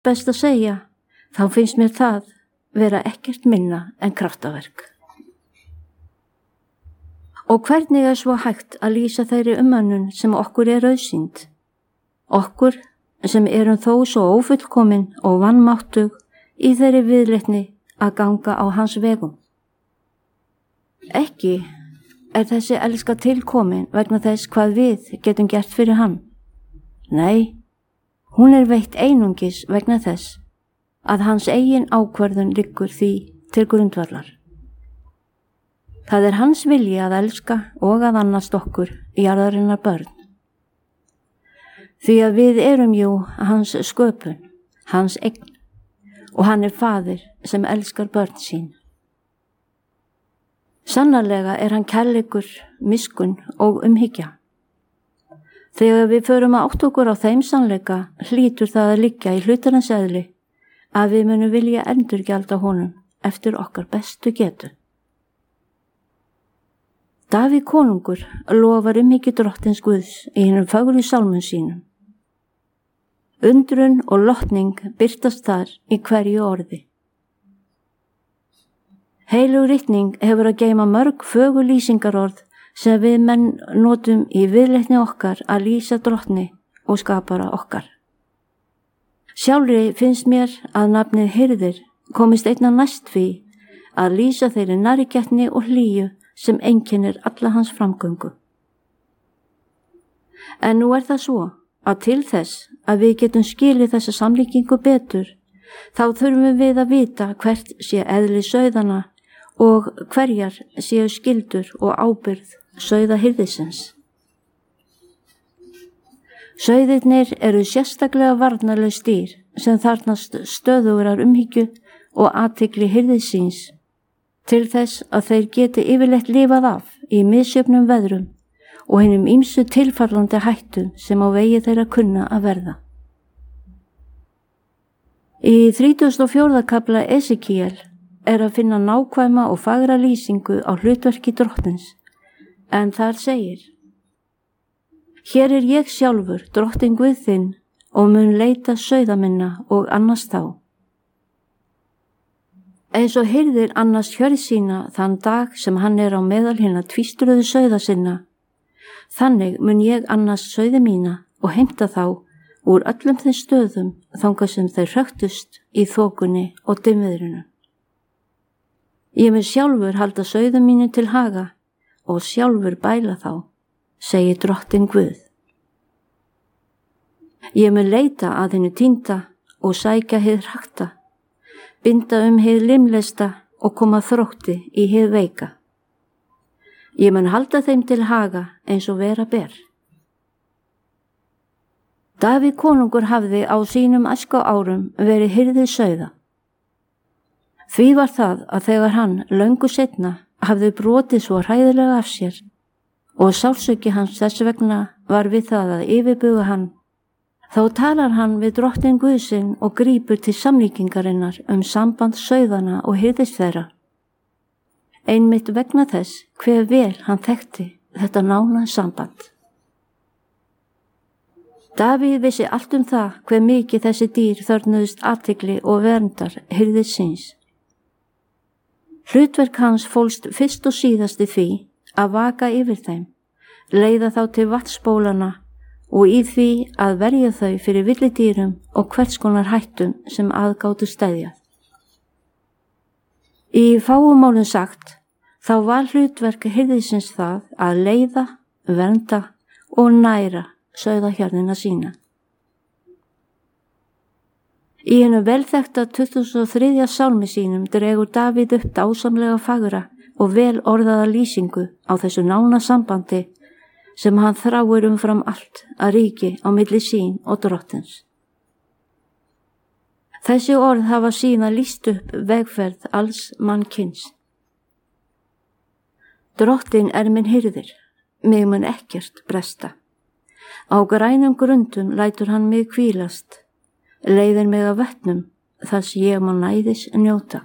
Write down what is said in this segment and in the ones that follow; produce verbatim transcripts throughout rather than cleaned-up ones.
best að segja, þá finnst mér það vera ekkert minna en kraftaverk. Og hvernig er svo hægt að lýsa þeirri umönnun sem okkur er auðsýnd? Okkur sem erum þó svo ófullkomin og vanmáttug í þeirri viðleitni að ganga á hans vegum. Ekki er þessi elska tilkomin vegna þess hvað við getum gert fyrir hann. Nei, hún er veitt einungis vegna þess að hans eigin ákvörðun liggur því til grundvallar. Það er hans vilji að elska og að annast okkur jarðarinnar börn. Því að við erum jú hans sköpun, hans eign, og hann er faðir sem elskar börn sín. Sannarlega er hann kærleikur, miskunn og umhyggja. Þegar við förum að átta okkur á þeim sannleika, hlýtur það að liggja í hlutarins eðli að við munum vilja endurgjalda honum eftir okkar bestu getu. Davíð konungur lofar umhyggju drottins Guðs í hinum fögru sálmum sínum. Undrun og lotning birtast þar í hverju orði. Heilug ritning hefur að geyma mörg fögur lýsingarorð sem við menn notum í viðleitni okkar að lýsa drottni og skapara okkar. Sjálfri finnst mér að nafnið hirðir komist einna næst því að lýsa þeirri nærgætni og hlýju sem einkennir alla hans framgöngu. En nú er það svo að til þess að við getum skilið þessa samlíkingu betur, þá þurfum við að vita hvert sé eðli sauðana og hverjar séu skyldur og ábyrgð sauðahirðisins. Sauðirnir eru sérstaklega varnarlaus dýr sem þarfnast stöðugrar umhyggju og athygli hirðisins til þess að þeir geti yfirleitt lifað af í misjöfnum veðrum og hinum ýmsu tilfallandi hættum sem á vegi þeirra kunna að verða. Í þrítugasta og fjórða kafla Esekíel er að finna nákvæma og fagra lýsingu á hlutverki drottins, en þar segir: Hér er ég sjálfur, drottin Guð þinn, og mun leita sauða minna og annast þá. Eins og hirðir annast hjörð sína þann dag sem hann er á meðal hinna tvístruðu sauða sinna, þannig mun ég annast sauði mína og heimta þá úr öllum þeim stöðum þangað sem þeir hröktust í þokunni og dimmviðrinu. Ég mun sjálfur halda sauðum mínu til haga og sjálfur bæla þá, segir drottin Guð. Ég mun leita að hennu týnda og sækja hið hrakta, binda um hið limlesta og koma þrótti í hið veika. Ég mun halda þeim til haga eins og vera ber. Davíð konungur hafði á sínum æsku árum verið hirðir sauða. Því var það að þegar hann löngu seinna hafði brotið svo hræðilega af sér og sársauki hans þess vegna var við það að yfirbuga hann, þá talar hann við drottin Guðsinn og grípur til samlíkingarinnar um samband sauðana og hirðis þeirra. Einmitt vegna þess hve vel hann þekkti þetta nána samband. Davíð vissi allt um það hve mikið þessi dýr þörfnuðust athygli og verndar hirðis síns. Hlutverk hans fólst fyrst og síðast í því að vaka yfir þeim, leiða þá til vatnsbólana og í því að verja þau fyrir villidýrum og hvers konar hættum sem aðgátu steðjað. Í fáumálum sagt, þá var hlutverk hirðisins það að leiða, vernda og næra sauðahjörnina sína. Í hennu velþekta tuttugasta og þriðja sálmi sínum dregur Davíð upp dásamlega fagra og vel orðaða lýsingu á þessu nána sambandi sem hann þráir umfram allt að ríki á milli sín og drottins. Þessi orð hafa síðan lýst upp vegferð alls mannkyns. Drottin er minn hirðir, mig mun ekkert bresta. Á grænum grundum lætur hann mig hvílast, leiðir mig að vötnum þar sem ég má næðis njóta.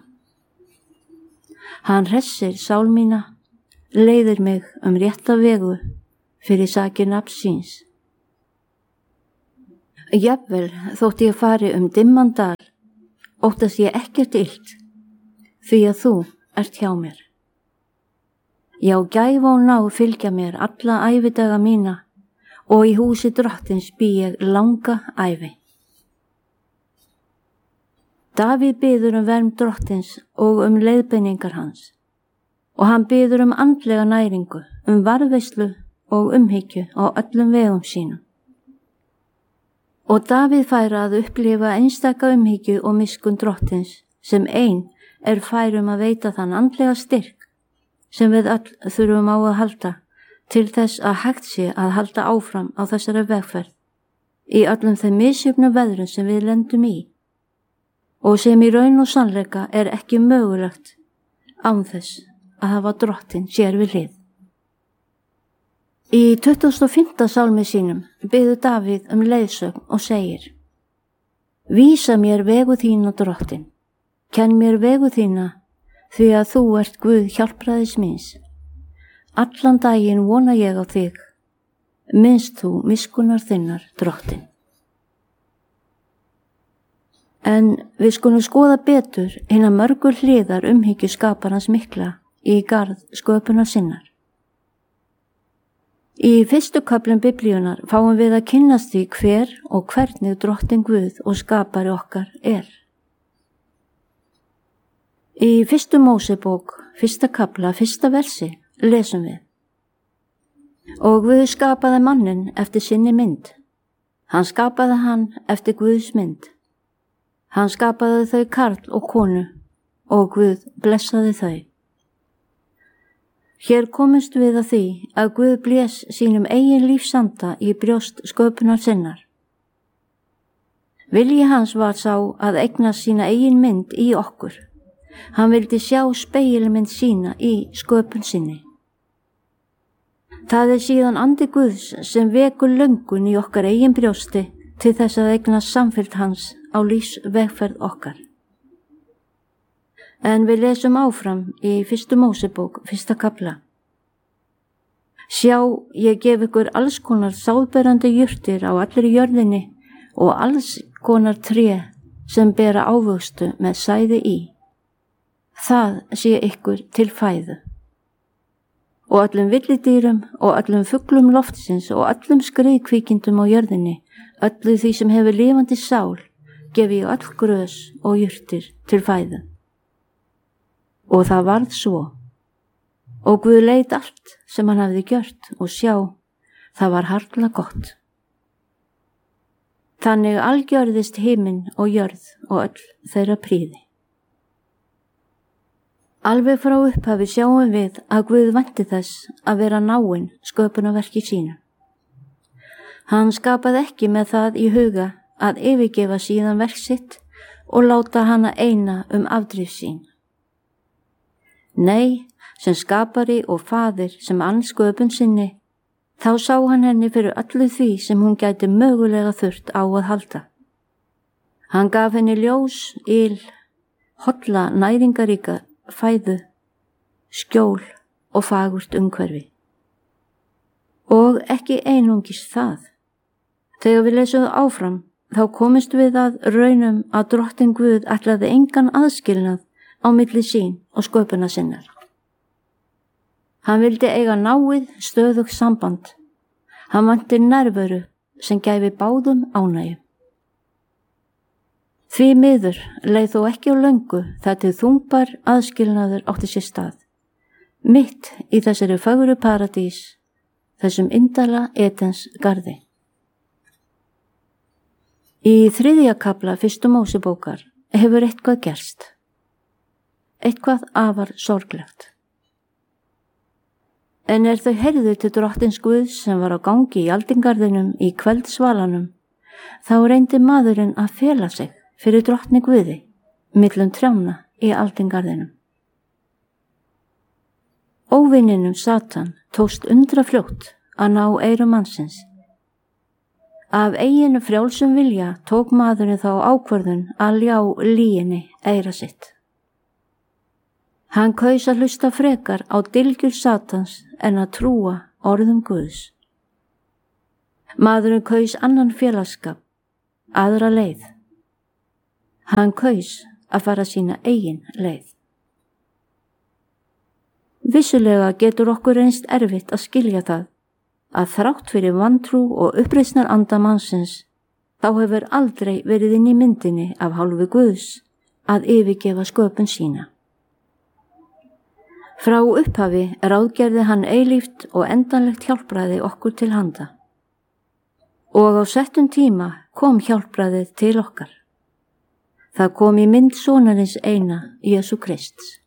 Hann hressir sál mína, leiðir mig um rétta vegu fyrir sakir nafns síns. Jafnvel þótt ég fari um dimman dal, óttast ég ekkert illt, því að þú ert hjá mér. Já, gæfa og ná fylgja mér alla ævidaga mína og í húsi Drottins bý ég langa ævi. Davíð biður um vernd Drottins og um leiðbeiningar hans og hann biður um andlega næringu, um varðveislu og umhyggju á öllum vegum sínum. Og Davíð fær að upplifa einstaka umhyggju og miskunn Drottins sem ein er fær um að veita þann andlega styrk sem við öll þurfum á að halda til þess að hægt sé að halda áfram á þessari vegferð í öllum þeim misjöfnu veðrum sem við lendum í og sem í raun og sannleika er ekki mögulegt án þess að hafa Drottinn sér við hlið. Í tuttugasta og fimmta sálmi sínum biður Davíð um leiðsögn og segir: Vísa mér vegu þína, Drottinn, kenn mér vegu þína, því að þú ert Guð hjálpræðis míns. Allan daginn vona ég á þig, minnst þú miskunnar þinnar, Drottinn. En við skulum skoða betur hina mörgur hliðar umhyggju skaparans mikla í garð sköpunar sinnar. Í fyrstu köflum Biblíunnar fáum við að kynnast því hver og hvernig Drottinn Guð og skapari okkar er. Í fyrstu Mósebók, fyrsta kafla, fyrsta versi, lesum við: Og Guð skapaði manninn eftir sinni mynd. Hann skapaði hann eftir Guðs mynd. Hann skapaði þau karl og konu og Guð blessaði þau. Hér komumst við að því að Guð blés sínum eigin lífsanda í brjóst sköpunar sinnar. Vilji hans var sá að eignast sína eigin mynd í okkur. Hann vildi sjá spegilmynd sína í sköpun sinni. Það er síðan andi Guðs sem vekur löngun í okkar eigin brjósti til þess að eignast samfylgd hans á lífsvegferð okkar. En við lesum áfram í fyrstu Mósebók, fyrsta kafla. Sjá, ég gef ykkur alls konar sáðberandi jurtir á allri jörðinni og alls konar tré sem bera ávöxtu með sæði í. Það sé ykkur til fæðu. Og öllum villidýrum og öllum fuglum loftsins og öllum skriðkvíkindum á jörðinni, öllu því sem hefur lifandi sál, gefi ég öll grös og jurtir til fæðu. Og það varð svo. Og Guð leit allt sem hann hafði gjört og sjá, það var harla gott. Þannig algjörðist himinn og jörð og öll þeirra prýði. Alveg frá upphafi sjáum við að Guð vænti þess að vera náinn sköpunarverki sínu. Hann skapaði ekki með það í huga að yfirgefa síðan verk sitt og láta hana eina um afdrif sín. Nei, sem skapari og faðir sem ann sköpun sinni, þá sá hann henni fyrir öllu því sem hún gæti mögulega þurft á að halda. Hann gaf henni ljós, yl, holla næringaríka fæðu, skjól og fagurt umhverfi. Og ekki einungis það. Þegar við lesum áfram, þá komumst við að raunum að Drottinn Guð ætlaði engan aðskilnað á milli sín og sköpuna sinnar. Hann vildi eiga náið, stöðugt samband. Hann vanti nærveru sem gæfi báðum ánægju. Því miður leið þó ekki á löngu þar til þungbar aðskilnaður átti sér stað, mitt í þessari fögru paradís, þessum indala Edens garði. Í þriðja kafla fyrstu Mósebókar hefur eitthvað gerst. Eitthvað afar sorglegt. En er þau heyrðu til Drottins Guðs sem var á gangi í aldingarðinum í kvöldsvalanum, þá reyndi maðurinn að fela sig fyrir Drottni Guði, millum trjána í aldingarðinum. Óvininum Satan tókst undra fljótt að ná eyrum mannsins. Af eiginu frjálsum vilja tók maðurinn þá ákvörðun að ljá lýginni eyra sitt. Hann kaus að hlusta frekar á dylgjur Satans en að trúa orðum Guðs. Maðurinn kaus annan félagsskap, aðra leið. Hann kaus að fara sína eigin leið. Vissulega getur okkur reynst erfitt að skilja það að þrátt fyrir vantrú og uppreisnar anda mannsins þá hefur aldrei verið inn í myndinni af hálfu Guðs að yfirgefa sköpun sína. Frá upphafi ráðgerði hann eilíft og endanlegt hjálpræði okkur til handa. Og á settum tíma kom hjálpræðið til okkar. Það kom í mynd sonarins eina, Jesú Krists.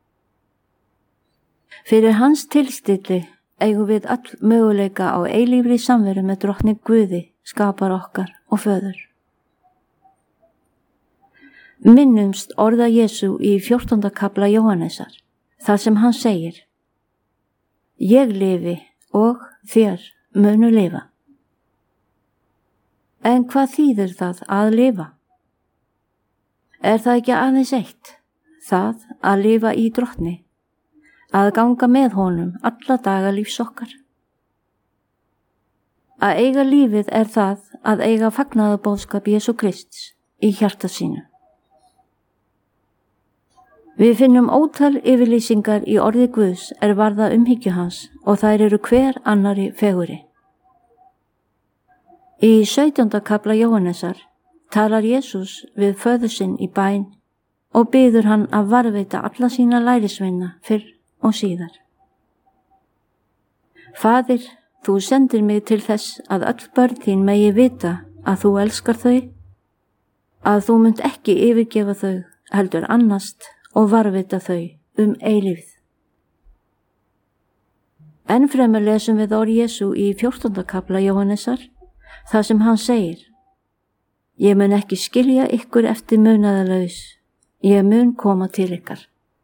Fyrir hans tilstilli eigum við all möguleika á eilífri samveru með drottning Guði, skapar okkar og föður. Minnumst orða Jesú í fjórtánda kafla Jóhannesar, þar sem hann segir: Ég lifi og þér munu lifa. En hvað þýðir það að lifa? Er það ekki aðeins eitt, það að lifa í drottni, að ganga með honum alla daga lífs okkar? Að eiga lífið er það að eiga fagnaðarboðskap Jesú Krists í hjarta sínu. Við finnum ótal yfirlýsingar í orði Guðs er varða umhyggju hans og þær eru hver annari fegurri. Í sautjánda kafla Jóhannesar talar Jesús við föður sinn í bæn og biður hann að varðveita alla sína lærisveina fyrr og síðar. Faðir, þú sendir mig til þess að öll börn þín megi vita að þú elskar þau, að þú munt ekki yfirgefa þau, heldur annast og varðveita þau um eilífð. Enn fremur lesum við orð Jesú í fjórtánda kafla Jóhannesar, þar sem hann segir: Ég mun ekki skilja ykkur eftir munaðarlaus, ég mun koma til ykkar.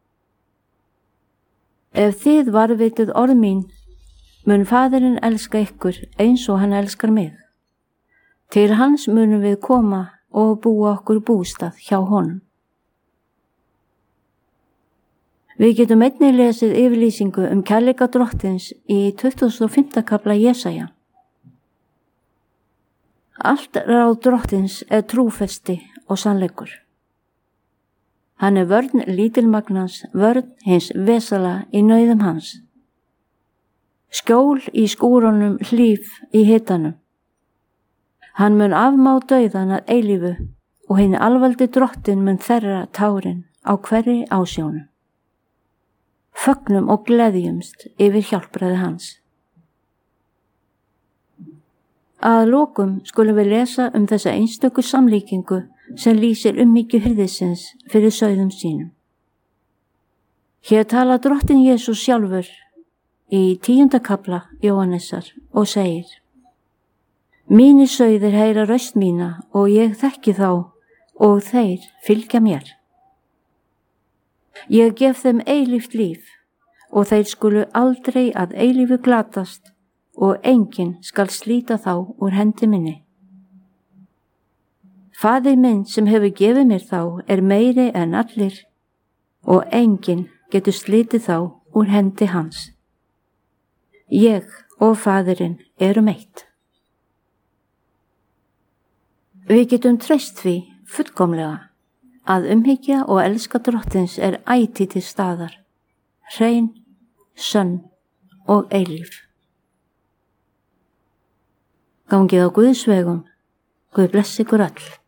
Ef þið varðveitið orð mín, mun Faðirinn elska ykkur eins og hann elskar mig. Til hans munum við koma og búa okkur bústað hjá honum. Við getum einnig lesið yfirlýsingu um kærleika drottins í tuttugasta og fimmta kafla Jesaja. Allt ráð drottins er trúfesti og sannleikur. Hann er vörn lítilmagnans, vörn hins vesala í nauðum hans. Skjól í skúrunum, hlíf í hitanum. Hann mun afmá dauðan að eilífu og hinn alvaldi drottin mun þerra tárin á hverri ásjónu. Fögnum og gleðjumst yfir hjálpræði hans. Að lokum skulum við lesa um þessa einstöku samlíkingu sem lýsir umhyggju hirðisins fyrir sauðum sínum. Hér tala drottin Jesús sjálfur í tíunda kafla Jóhannesar og segir: Mínir sauðir heyra röst mína og ég þekki þá og þeir fylgja mér. Ég gef þeim eilíft líf og þeir skulu aldrei að eilífu glatast og enginn skal slíta þá úr hendi minni. Faðir minn sem hefur gefið mér þá er meiri en allir og enginn getur slítið þá úr hendi hans. Ég og Faðirinn erum eitt. Við getum treyst því fullkomlega að umhyggja og elska drottins er ætíð til staðar, hrein, sönn og eilíf. Gangið á Guðs vegum, Guð blessi ykkur öll.